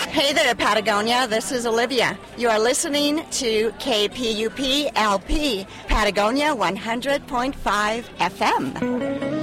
Hey there, Patagonia. This is Olivia. You are listening to KPUP LP, Patagonia 100.5 FM.